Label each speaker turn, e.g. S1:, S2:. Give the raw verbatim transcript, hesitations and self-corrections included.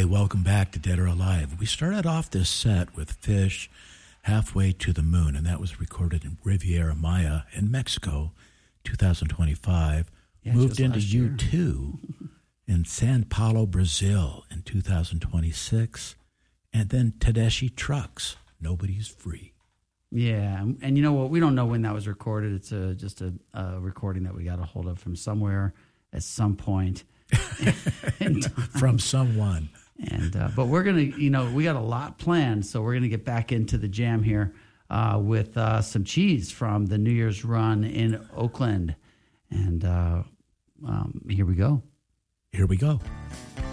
S1: welcome back to Dead or Alive. We started off this set with Fish, Halfway to the Moon, and that was recorded in Riviera Maya in Mexico, two thousand twenty-five.
S2: Yeah,
S1: Moved into
S2: last year.
S1: U two in Sao Paulo, Brazil in two thousand twenty-six. And then Tedeschi Trucks, Nobody's Free.
S2: Yeah, and, and you know what? We don't know when that was recorded. It's a, just a, a recording that we got a hold of from somewhere at some point.
S1: From someone.
S2: And uh, but we're gonna, you know, we got a lot planned, so we're gonna get back into the jam here uh, with uh, some cheese from the New Year's run in Oakland, and uh, um, here we go.
S1: Here we go.